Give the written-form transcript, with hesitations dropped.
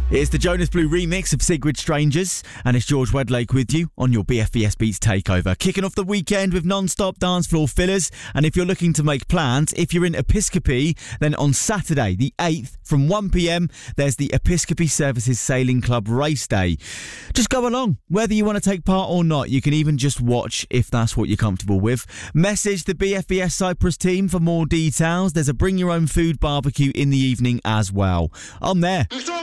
It's the Jonas Blue remix of Sigrid Strangers, and it's George Wedlake with you on your BFBS Beats Takeover. Kicking off the weekend with non-stop dance floor fillers, and if you're looking to make plans, if you're in Episcopi, then on Saturday, the 8th, from 1pm, there's the Episcopi Services Sailing Club Race Day. Just go along, whether you want to take part or not. You can even just watch if that's what you're comfortable with. Message the BFBS Cyprus team for more details. There's a bring your own food barbecue in the evening as well. I'm there.